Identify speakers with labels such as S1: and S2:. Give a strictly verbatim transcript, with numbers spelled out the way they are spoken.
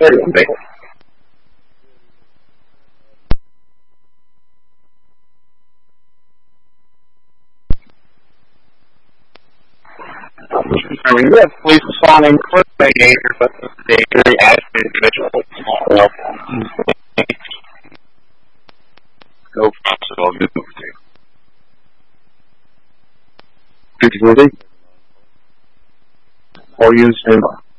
S1: thirty-one base. Confirming this, please responding quick behavior, but the behavior as an individual. Go possible move to. fifty-four D. Or use standby.